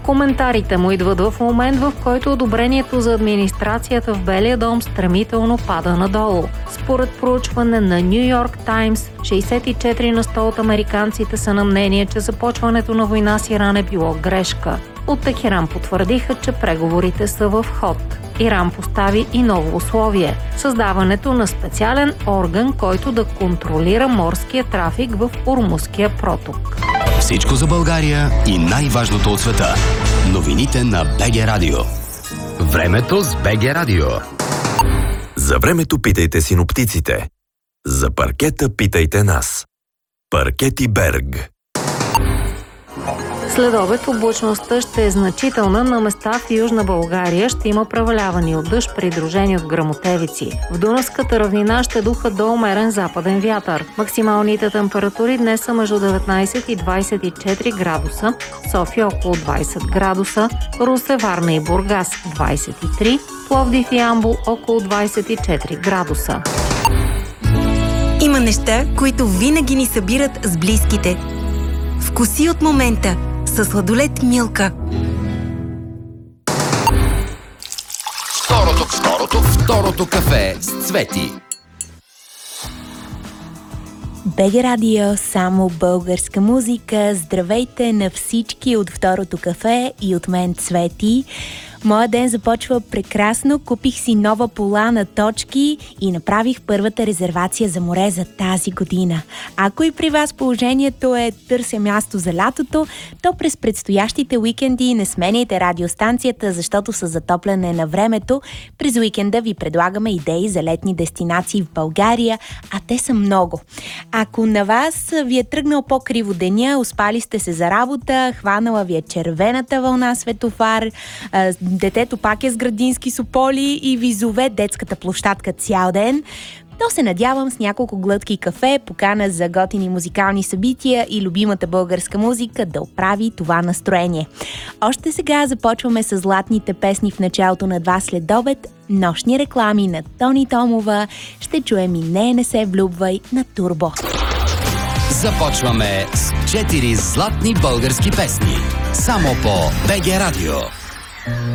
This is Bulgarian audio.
Коментарите му идват в момент, в който одобрението за администрацията в Белия дом стремително пада надолу. Според проучване на Ню Йорк Таймс, 64% от американците са на мнение, че започването на война с Иран е било грешка. От Техеран потвърдиха, че преговорите са в ход. Иран постави и ново условие – създаването на специален орган, който да контролира морския трафик в Ормузския проток. Всичко за България и най-важното от света. Новините на БГ Радио. Времето с БГ Радио. За времето питайте синоптиците. За паркета питайте нас. Паркети Берг. След обед облачността ще е значителна, на места в Южна България ще има превалявани от дъжд, придружени от гръмотевици. В Дунавската равнина ще духа до умерен западен вятър. Максималните температури днес са между 19 и 24 градуса, София около 20 градуса, Русе, Варна и Бургас 23, Пловдив и Ямбол около 24 градуса. Има неща, които винаги ни събират с близките. Вкуси от момента със сладолед Милка. Второто кафе с Цвети. БГ Радио, само българска музика. Здравейте на всички от Второто кафе и от мен Цвети. Моя ден започва прекрасно. Купих си нова пола на точки и направих първата резервация за море за тази година. Ако и при вас положението е търся място за лятото, то през предстоящите уикенди не сменяйте радиостанцията, защото с затопляне на времето през уикенда ви предлагаме идеи за летни дестинации в България, а те са много. Ако на вас ви е тръгнал по-криво деня, успали сте се за работа, хванала ви е червената вълна светофар, детето пак е с градински сополи и ви зове детската площадка цял ден, то се надявам с няколко глътки кафе, покана за готини музикални събития и любимата българска музика да оправи това настроение. Още сега започваме с златните песни в началото на 2 следобед, нощни реклами на Тони Томова, ще чуем и Не се влюбвай на Турбо. Започваме с 4 златни български песни. Само по БГ Радио.